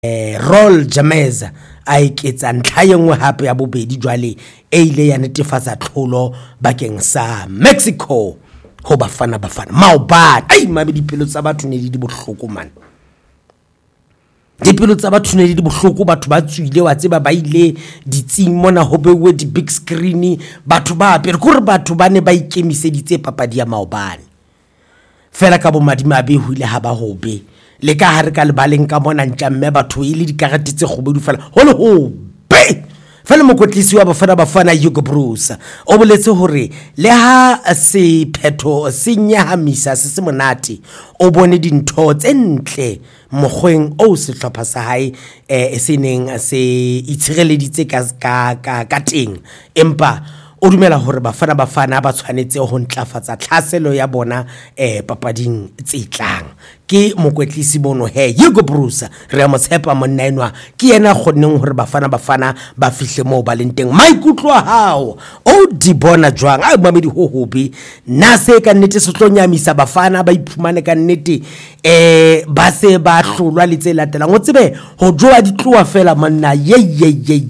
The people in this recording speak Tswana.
Roll Jameza a iketsa ntlha yengwe hape ya bobedi jwale e ile ya netefatsa tlholo bakeng sa Mexico ho bafana maobane ai mabe dipelo tsa batho ne di bohloko man dipelo tsa batho ne di bohloko batho ba tswile wa tseba ba ile ditsing mona ho bewe di big screen batho ba apere gore batho ba ne ba ikemiseditse papadi ya maobane fela ka bo madimabe ho ile ha ba hobe le ka hare ka lebaleng ka mona ntjamme batho ile dikarate tse kgobedu fela ho le hobe fela mokotlisi wa bafana Hugo Bruce o boletse hore le ha se phetho se nyahamisa se monate o bone dintho tse ntle mogweng o se hlopha sa hae se neng se itshireleditse ka teng empa o dumela hore bafana ba tshwanetse ho ntlafatsa tlhaselo ya bona papading tsetlang ke mokwetlisi bono Hugo Bruce re mo tshepa monna enwa ke yena gonneng hore bafana ba fihle mo ba leng teng maikutlo hao o di bona jwang a mamedi ho hobe na se ka nnete se tlonyamisa bafana ba iphumane ka nnete ba se ba hlolwa le tse latelang o tsebe ho joa ditloa fela monna ye